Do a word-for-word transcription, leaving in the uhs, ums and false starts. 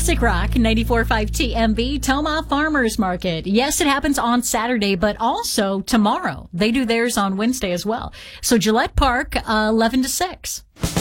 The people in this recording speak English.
Classic Rock ninety-four point five T M B, Toma Farmers Market. Yes, it happens on Saturday, but also tomorrow. They do theirs on Wednesday as well. So Gillette Park, uh, eleven to six.